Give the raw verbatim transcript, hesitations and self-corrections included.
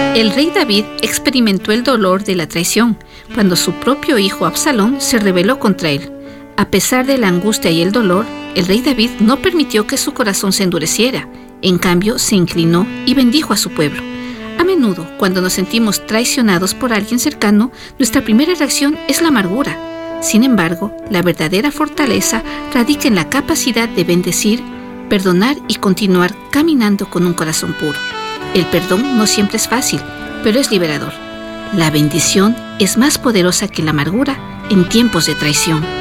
El rey David experimentó el dolor de la traición cuando su propio hijo Absalón se rebeló contra él. A pesar de la angustia y el dolor, el rey David no permitió que su corazón se endureciera. En cambio, se inclinó y bendijo a su pueblo. A menudo, cuando nos sentimos traicionados por alguien cercano, nuestra primera reacción es la amargura. Sin embargo, la verdadera fortaleza radica en la capacidad de bendecir, perdonar y continuar caminando con un corazón puro. El perdón no siempre es fácil, pero es liberador. La bendición es más poderosa que la amargura en tiempos de traición.